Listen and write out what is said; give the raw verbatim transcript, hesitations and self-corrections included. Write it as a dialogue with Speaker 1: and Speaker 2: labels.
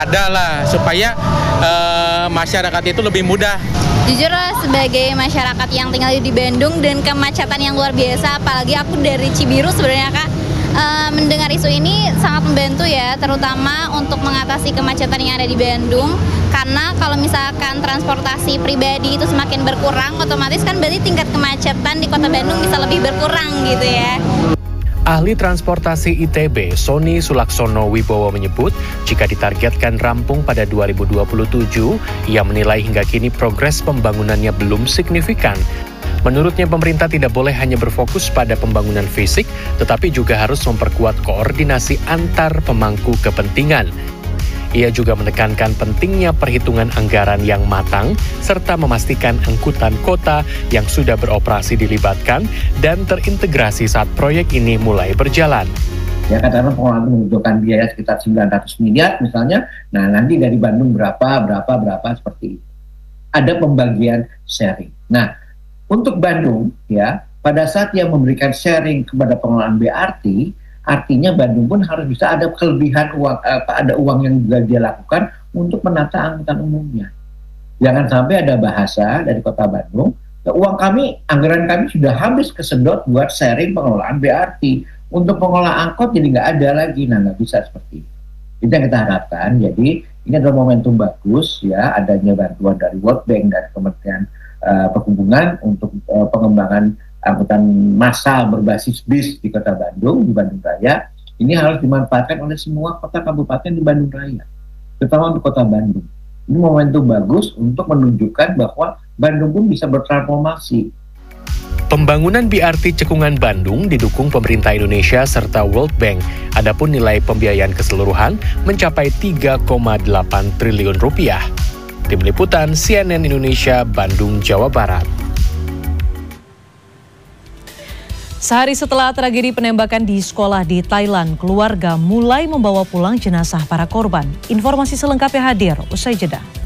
Speaker 1: Ada lah supaya uh, masyarakat itu lebih mudah.
Speaker 2: Jujur sebagai masyarakat yang tinggal di Bandung dan kemacetan yang luar biasa, apalagi aku dari Cibiru sebenarnya Kak, uh, mendengar isu ini sangat membantu ya, terutama untuk mengatasi kemacetan yang ada di Bandung. Karena kalau misalkan transportasi pribadi itu semakin berkurang, otomatis kan berarti tingkat kemacetan di Kota Bandung bisa lebih berkurang gitu ya.
Speaker 3: Ahli transportasi I T B, Sony Sulaksono Wibowo menyebut, jika ditargetkan rampung pada dua ribu dua puluh tujuh, ia menilai hingga kini progres pembangunannya belum signifikan. Menurutnya pemerintah tidak boleh hanya berfokus pada pembangunan fisik, tetapi juga harus memperkuat koordinasi antar pemangku kepentingan. Ia juga menekankan pentingnya perhitungan anggaran yang matang, serta memastikan angkutan kota yang sudah beroperasi dilibatkan dan terintegrasi saat proyek ini mulai berjalan.
Speaker 4: Ya, katakanlah pengelolaan membutuhkan biaya sekitar sembilan ratus miliar misalnya, nah nanti dari Bandung berapa, berapa, berapa seperti itu. Ada pembagian sharing. Nah, untuk Bandung, ya, pada saat dia memberikan sharing kepada pengelolaan B R T, artinya Bandung pun harus bisa ada kelebihan uang, apa, ada uang yang juga dia lakukan untuk menata angkutan umumnya. Jangan sampai ada bahasa dari Kota Bandung, ya, uang kami, anggaran kami sudah habis kesedot buat sharing pengelolaan B R T. Untuk pengelola angkot jadi nggak ada lagi, nah nggak bisa seperti itu. Itu yang kita harapkan. Jadi ini adalah momentum bagus ya, adanya bantuan dari World Bank, dari Kementerian uh, Perhubungan untuk uh, pengembangan angkutan massal berbasis bis di Kota Bandung, di Bandung Raya. Ini harus dimanfaatkan oleh semua kota kabupaten di Bandung Raya, terutama untuk Kota Bandung. Ini momentum bagus untuk menunjukkan bahwa Bandung pun bisa bertransformasi.
Speaker 3: Pembangunan B R T Cekungan Bandung didukung pemerintah Indonesia serta World Bank. Adapun nilai pembiayaan keseluruhan mencapai tiga koma delapan triliun rupiah. Tim Liputan C N N Indonesia, Bandung, Jawa Barat.
Speaker 5: Sehari setelah tragedi penembakan di sekolah di Thailand, keluarga mulai membawa pulang jenazah para korban. Informasi selengkapnya hadir usai jeda.